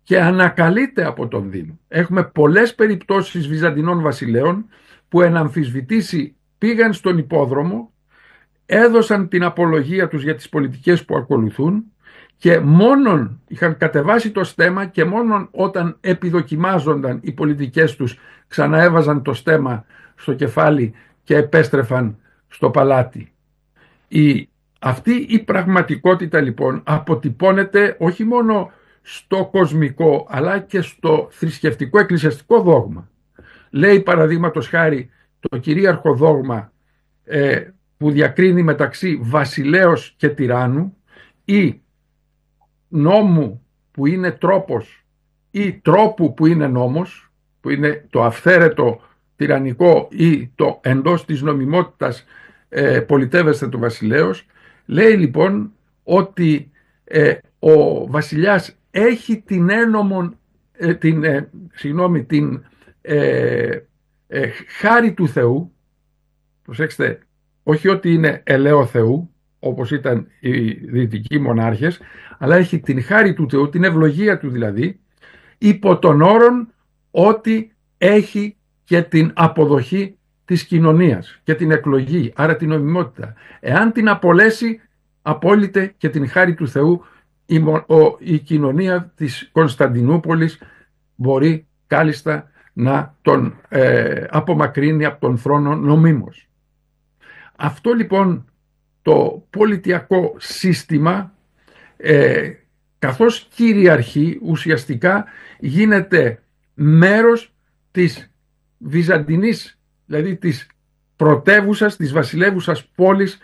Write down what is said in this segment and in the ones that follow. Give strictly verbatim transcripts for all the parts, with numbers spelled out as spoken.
και ανακαλείται από τον Δήμο. Έχουμε πολλές περιπτώσεις Βυζαντινών βασιλέων που εν αμφισβητήσει πήγαν στον υπόδρομο, έδωσαν την απολογία τους για τις πολιτικές που ακολουθούν και μόνον είχαν κατεβάσει το στέμμα και μόνον όταν επιδοκιμάζονταν οι πολιτικές τους ξαναέβαζαν το στέμμα στο κεφάλι και επέστρεφαν στο παλάτι. Η, αυτή η πραγματικότητα λοιπόν αποτυπώνεται όχι μόνο στο κοσμικό αλλά και στο θρησκευτικό εκκλησιαστικό δόγμα. Λέει παραδείγματος χάρη το κυρίαρχο δόγμα ε, που διακρίνει μεταξύ βασιλέως και τυράννου ή νόμου που είναι τρόπος ή τρόπου που είναι νόμος, που είναι το αυθαίρετο τυραννικό ή το εντός της νομιμότητας ε, πολιτεύεστε του βασιλέως. Λέει λοιπόν ότι ε, ο βασιλιάς έχει την ένομον, ε, την, ε, συγγνώμη, την ε, ε, χάρη του Θεού, προσέξτε, όχι ότι είναι ελαίο Θεού, όπως ήταν οι δυτικοί μονάρχες, αλλά έχει την χάρη του Θεού, την ευλογία του δηλαδή, υπό τον όρον ότι έχει και την αποδοχή της κοινωνίας και την εκλογή, άρα την νομιμότητα. Εάν την απολέσει, απόλυτε και την χάρη του Θεού, η, ο, η κοινωνία της Κωνσταντινούπολης μπορεί κάλλιστα να τον ε, απομακρύνει από τον θρόνο νομίμως. Αυτό λοιπόν το πολιτιακό σύστημα ε, καθώς κυριαρχεί ουσιαστικά γίνεται μέρος της βυζαντινής, δηλαδή της πρωτεύουσας, της βασιλεύουσας πόλης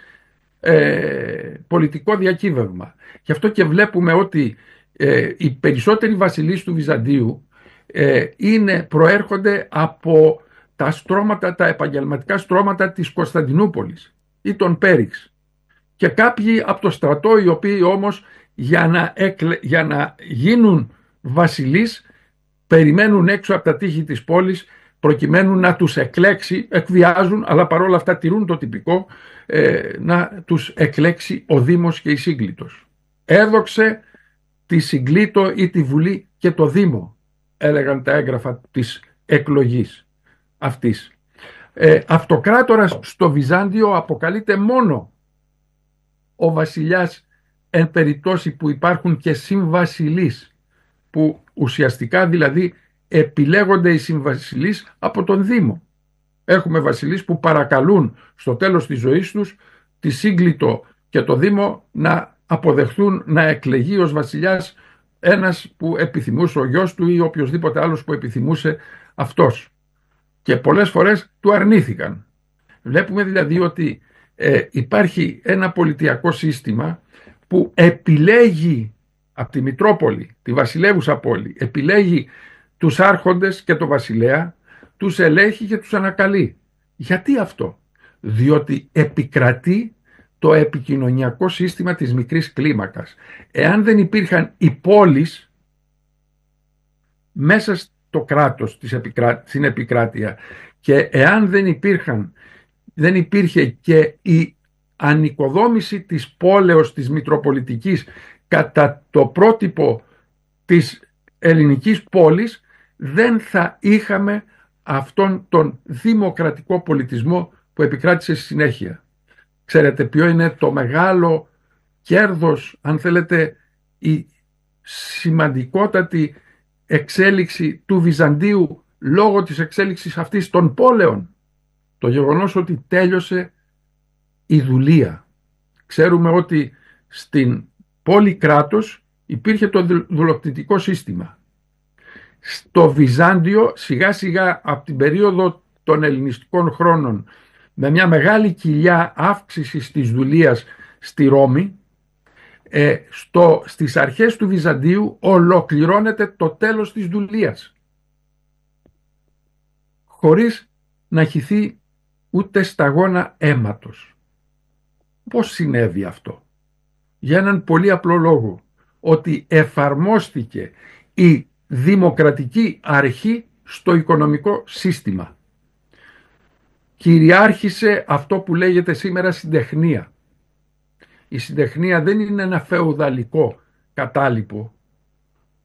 ε, πολιτικό διακύβευμα. Γι' αυτό και βλέπουμε ότι ε, οι περισσότεροι βασιλείς του Βυζαντίου ε, είναι, προέρχονται από τα στρώματα, τα επαγγελματικά στρώματα της Κωνσταντινούπολης ή των Πέριξ και κάποιοι από το στρατό, οι οποίοι όμως για να, εκλε... για να γίνουν βασιλείς περιμένουν έξω από τα τείχη της πόλης προκειμένου να τους εκλέξει, εκβιάζουν αλλά παρόλα αυτά τηρούν το τυπικό, ε, να τους εκλέξει ο Δήμος και η Σύγκλιτος. Έδοξε τη Συγκλήτο ή τη Βουλή και το Δήμο, έλεγαν τα έγγραφα της εκλογής αυτής. Ε, αυτοκράτορας στο Βυζάντιο αποκαλείται μόνο ο βασιλιάς εν περιπτώσει που υπάρχουν και συμβασιλείς, που ουσιαστικά δηλαδή επιλέγονται οι συμβασιλείς από τον Δήμο. Έχουμε βασιλείς που παρακαλούν στο τέλος της ζωής τους τη Σύγκλιτο και το Δήμο να αποδεχθούν να εκλεγεί ως βασιλιάς ένας που επιθυμούσε ο γιος του ή οποιοσδήποτε άλλος που επιθυμούσε αυτός. Και πολλές φορές του αρνήθηκαν. Βλέπουμε δηλαδή ότι ε, υπάρχει ένα πολιτιακό σύστημα που επιλέγει από τη Μητρόπολη, τη βασιλεύουσα πόλη, επιλέγει τους άρχοντες και το βασιλέα, τους ελέγχει και τους ανακαλεί. Γιατί αυτό? Διότι επικρατεί το επικοινωνιακό σύστημα της μικρής κλίμακας. Εάν δεν υπήρχαν οι πόλεις μέσα στο κράτος, στην επικράτεια, και εάν δεν υπήρχαν, δεν υπήρχε και η ανοικοδόμηση της πόλεως της Μητροπολιτικής κατά το πρότυπο της ελληνικής πόλης, δεν θα είχαμε αυτόν τον δημοκρατικό πολιτισμό που επικράτησε στη συνέχεια. Ξέρετε ποιο είναι το μεγάλο κέρδος, αν θέλετε, η σημαντικότατη εξέλιξη του Βυζαντίου λόγω της εξέλιξης αυτής των πόλεων? Το γεγονός ότι τέλειωσε η δουλεία. Ξέρουμε ότι στην πόλη κράτος υπήρχε το δουλοκτητικό σύστημα. Στο Βυζάντιο σιγά σιγά από την περίοδο των ελληνιστικών χρόνων, με μια μεγάλη κοιλιά αύξησης της δουλείας στη Ρώμη, ε, στο, στις αρχές του Βυζαντίου ολοκληρώνεται το τέλος της δουλείας, χωρίς να χυθεί ούτε σταγόνα αίματος. Πώς συνέβη αυτό? Για έναν πολύ απλό λόγο, ότι εφαρμόστηκε η δημοκρατική αρχή στο οικονομικό σύστημα. Κυριάρχησε αυτό που λέγεται σήμερα συντεχνία. Η συντεχνία δεν είναι ένα φεουδαλικό κατάλοιπο,